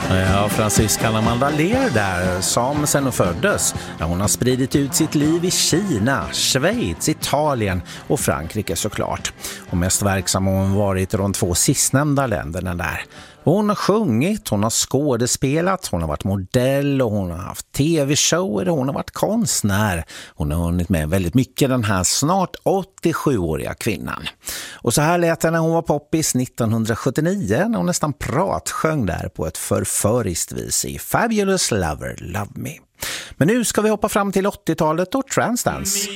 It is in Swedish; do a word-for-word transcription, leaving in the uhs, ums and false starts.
Ja, fransyskan Amanda Lear där, som sen hon föddes. Ja, hon har spridit ut sitt liv i Kina, Schweiz, Italien och Frankrike såklart. Och mest verksam har hon varit i de två sistnämnda länderna där. Hon har sjungit, hon har skådespelat, hon har varit modell och hon har haft tv-shower och hon har varit konstnär. Hon har hunnit med väldigt mycket, den här snart åttiosjuåriga kvinnan. Och så här lät det när hon var poppis nittonhundrasjuttionio när hon nästan pratsjöng där på ett förföriskt vis i Fabulous Lover Love Me. Men nu ska vi hoppa fram till åttiotalet och Transdance.